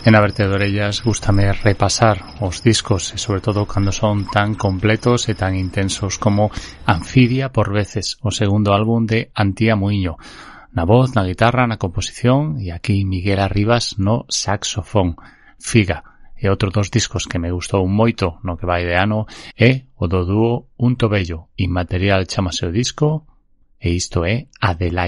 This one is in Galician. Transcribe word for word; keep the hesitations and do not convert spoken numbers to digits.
En A Vertedorellas gústame repasar os discos e sobre todo cando son tan completos e tan intensos como Anfibia por veces, o segundo álbum de Antía Muiño. Na voz, na guitarra, na composición e aquí Miguel Arribas no saxofón. Figa e outro dos discos que me gustou moito no que vai de ano é o do dúo Un Tobello. Inmaterial chamase o disco e isto é Adelaide.